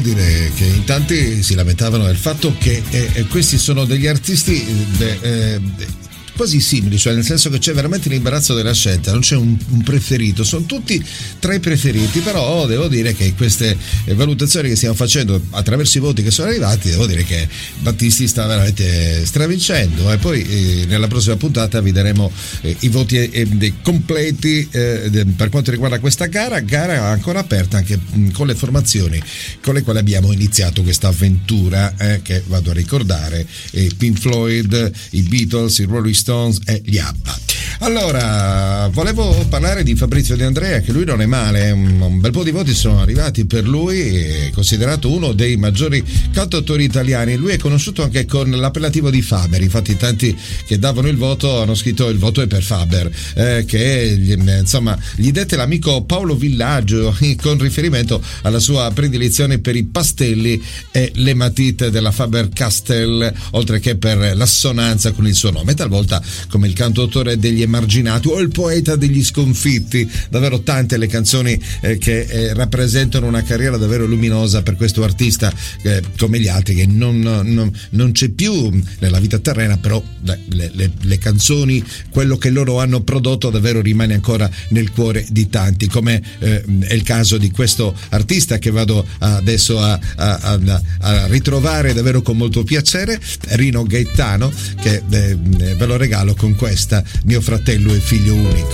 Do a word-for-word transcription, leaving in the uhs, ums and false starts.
Dire che in tanti si lamentavano del fatto che eh, questi sono degli artisti de, eh, quasi simili, cioè nel senso che c'è veramente l'imbarazzo della scelta, non c'è un, un preferito, sono tutti tra i preferiti, però devo dire che queste valutazioni che stiamo facendo attraverso i voti che sono arrivati, devo dire che Battisti sta veramente stravincendo, e poi eh, nella prossima puntata vi daremo eh, i voti eh, completi eh, per quanto riguarda questa gara, gara ancora aperta anche mh, con le formazioni con le quali abbiamo iniziato questa avventura eh, che vado a ricordare, eh, Pink Floyd, i Beatles, i Rolling Stones e gli ABBA. Allora, volevo parlare di Fabrizio De Andrea, che lui non è male, un bel po' di voti sono arrivati per lui, è considerato uno dei maggiori cantautori italiani. Lui è conosciuto anche con l'appellativo di Faber, infatti tanti che davano il voto hanno scritto il voto è per Faber, eh, che insomma gli dette l'amico Paolo Villaggio con riferimento alla sua predilezione per i pastelli e le matite della Faber-Castell, oltre che per l'assonanza con il suo nome, talvolta come il cantautore degli emarginati o il poeta degli sconfitti. Davvero tante le canzoni eh, che eh, rappresentano una carriera davvero luminosa per questo artista, eh, come gli altri che non, non, non c'è più nella vita terrena, però le, le, le canzoni, quello che loro hanno prodotto davvero rimane ancora nel cuore di tanti, come eh, è il caso di questo artista che vado adesso a, a, a, a ritrovare davvero con molto piacere, Rino Gaetano, che eh, ve lo regalo con questa Mio fratello e figlio unico.